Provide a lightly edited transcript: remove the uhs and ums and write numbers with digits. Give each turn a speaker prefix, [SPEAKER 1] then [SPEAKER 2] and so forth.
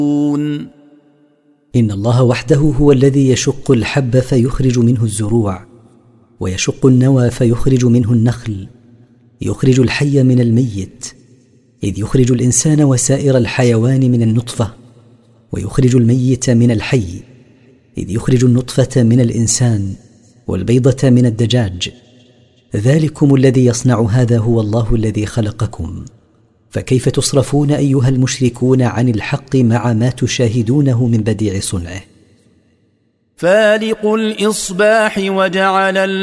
[SPEAKER 1] إن الله وحده هو الذي يشق الحب فيخرج منه الزروع، ويشق النوى فيخرج منه النخل، يخرج الحي من الميت، إذ يخرج الإنسان وسائر الحيوان من النطفة، ويخرج الميت من الحي، إذ يخرج النطفة من الإنسان والبيضة من الدجاج. ذلكم الذي يصنع هذا هو الله الذي خلقكم، فكيف تصرفون أيها المشركون عن الحق مع ما تشاهدونه من بديع صنعه؟
[SPEAKER 2] فالق الإصباح وجعل